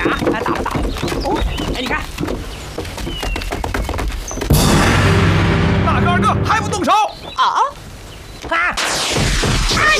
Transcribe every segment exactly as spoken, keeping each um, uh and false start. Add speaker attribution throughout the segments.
Speaker 1: 啊，来打吧打吧。哦，哎，你看，
Speaker 2: 大哥二哥还不动手
Speaker 1: 啊？啊！哎！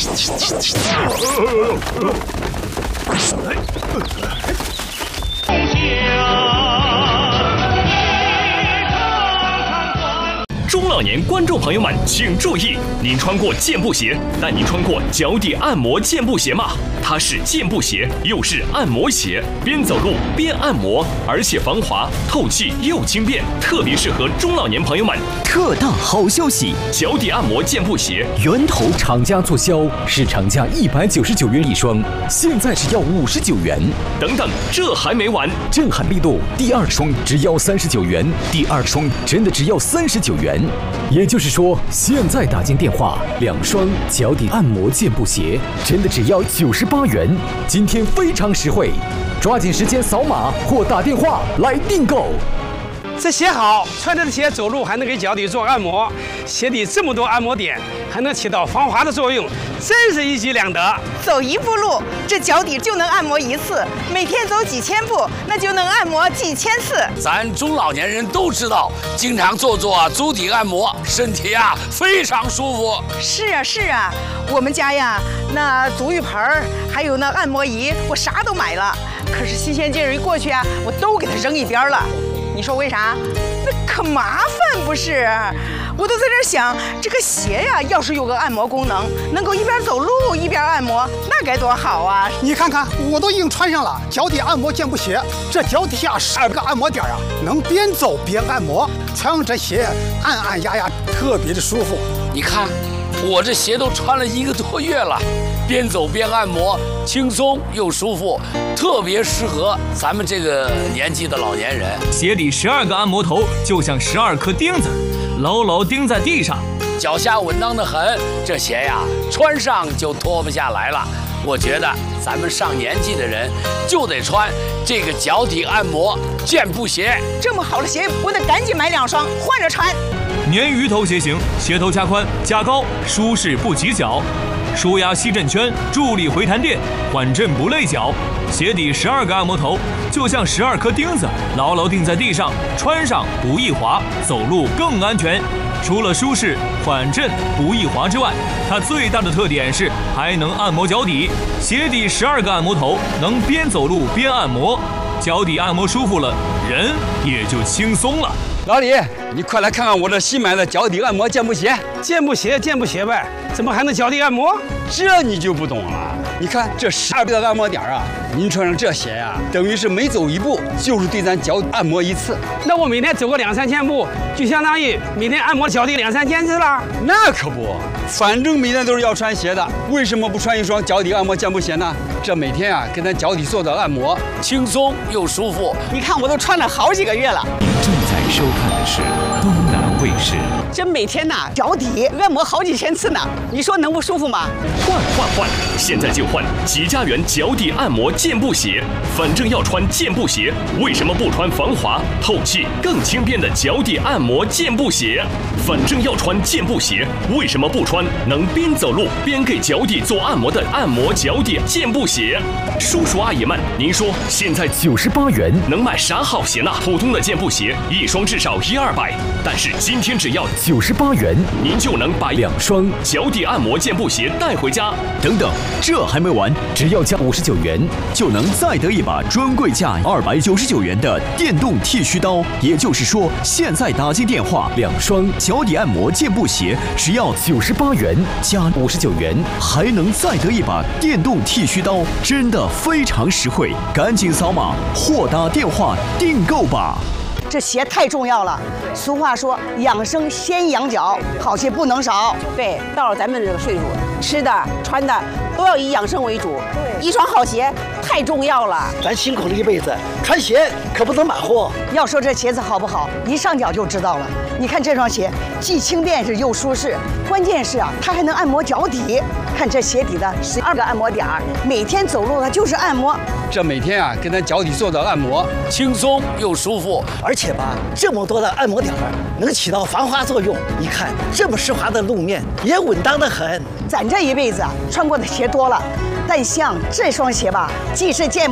Speaker 3: 中老年观众朋友们请注意，您穿过健步鞋，但您穿过脚底按摩健步鞋吗？它是健步鞋，又是按摩鞋，边走路边按摩，而且防滑、透气又轻便，特别适合中老年朋友们。
Speaker 4: 特大好消息！
Speaker 3: 脚底按摩健步鞋
Speaker 4: 源头厂家促销，市场价一百九十九元一双，现在只要五十九元。
Speaker 3: 等等，这还没完！
Speaker 4: 震撼力度，第二双只要三十九元，第二双真的只要三十九元。也就是说，现在打进电话，两双脚底按摩健步鞋真的只要九十八元。今天非常实惠，抓紧时间扫码或打电话来订购。
Speaker 5: 这鞋好，穿着鞋走路还能给脚底做按摩，鞋底这么多按摩点，还能起到防滑的作用，真是一举两得。
Speaker 6: 走一步路，这脚底就能按摩一次；每天走几千步，那就能按摩几千次。
Speaker 7: 咱中老年人都知道，经常做做足底按摩，身体啊非常舒服。
Speaker 6: 是啊是啊，我们家呀，那足浴盆儿还有那按摩仪，我啥都买了。可是新鲜劲儿一过去啊，我都给它扔一边了。你说为啥？那可麻烦不是？我都在这想，这个鞋呀，要是有个按摩功能，能够一边走路一边按摩，那该多好啊！
Speaker 2: 你看看，我都已经穿上了脚底按摩健步鞋，这脚底下十二个按摩点啊，能边走边按摩，穿上这鞋按按压压，特别的舒服。
Speaker 7: 你看，我这鞋都穿了一个多月了，边走边按摩，轻松又舒服，特别适合咱们这个年纪的老年人。
Speaker 3: 鞋底十二个按摩头就像十二颗钉子，牢牢钉在地上，
Speaker 7: 脚下稳当的很。这鞋呀，穿上就脱不下来了。我觉得咱们上年纪的人就得穿这个脚底按摩健步鞋。
Speaker 6: 这么好的鞋，我得赶紧买两双换着穿。
Speaker 3: 鲶鱼头鞋型，鞋头加宽加高，舒适不挤脚，舒压吸震圈，助力回弹垫，缓震不累脚。鞋底十二个按摩头，就像十二颗钉子，牢牢钉在地上，穿上不易滑，走路更安全。除了舒适、缓震、不易滑之外，它最大的特点是还能按摩脚底。鞋底十二个按摩头，能边走路边按摩，脚底按摩舒服了，人也就轻松了。
Speaker 8: 老李，你快来看看我这新买的脚底按摩健步鞋。
Speaker 5: 健步鞋，健步鞋呗，怎么还能脚底按摩？
Speaker 8: 这你就不懂了。你看这十二个按摩点啊，您穿上这鞋呀、啊，等于是每走一步就是对咱脚按摩一次。
Speaker 5: 那我每天走个两三千步，就相当于每天按摩脚底两三千次了。
Speaker 8: 那可不，反正每天都是要穿鞋的，为什么不穿一双脚底按摩健步鞋呢？这每天啊，给咱脚底做的按摩，
Speaker 7: 轻松又舒服。
Speaker 6: 你看我都穿了好几个月了。
Speaker 4: 您正在收看的是东南卫视。
Speaker 6: 这每天呐，脚底按摩好几千次呢，你说能不舒服吗？
Speaker 3: 换换换！现在就换吉家园脚底按摩健步鞋。反正要穿健步鞋，为什么不穿防滑、透气、更轻便的脚底按摩健步鞋？反正要穿健步鞋，为什么不穿能边走路边给脚底做按摩的按摩脚底健步鞋？叔叔阿姨们，您说现在
Speaker 4: 九十八元
Speaker 3: 能买啥好鞋呢？普通的健步鞋一双至少一二百，但是今天只要
Speaker 4: 九十八元，
Speaker 3: 您就能把
Speaker 4: 两双
Speaker 3: 脚底按摩健步鞋带回家。
Speaker 4: 等等，这还没完，只要加五十九元，就能再得一把专柜价二百九十九元的电动剃须刀。也就是说，现在打进电话，两双脚底按摩健步鞋只要九十八元加五十九元，还能再得一把电动剃须刀，真的非常实惠，赶紧扫码或打电话订购吧。
Speaker 6: 这鞋太重要了。俗话说，养生先养脚，好鞋不能少。对，到了咱们这个岁数，吃的穿的都要以养生为主。对，一双好鞋太重要了。
Speaker 9: 咱辛苦了一辈子，穿鞋可不能马虎。
Speaker 6: 要说这鞋子好不好，一上脚就知道了。你看这双鞋，既轻便是又舒适，关键是啊，它还能按摩脚底。看这鞋底的十二个按摩点儿，每天走路它就是按摩。
Speaker 8: 这每天啊，给咱脚底做的按摩，
Speaker 7: 轻松又舒服，
Speaker 9: 而且吧，这么多的按摩点儿能起到防滑作用。你看这么湿滑的路面也稳当得很。
Speaker 6: 咱这一辈子啊，穿过的鞋多了，但像这双鞋吧，既是健